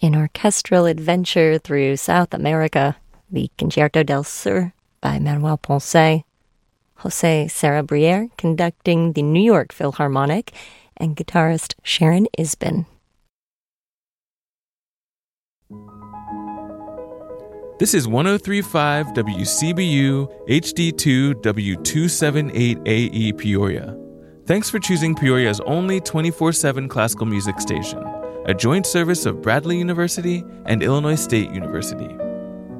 an orchestral adventure through South America, the Concerto del Sur by Manuel Ponce, Jose Sarabriere conducting the New York Philharmonic, and guitarist Sharon Isbin. This is 103.5 WCBU HD2 W278AE Peoria. Thanks for choosing Peoria's only 24/7 classical music station, a joint service of Bradley University and Illinois State University.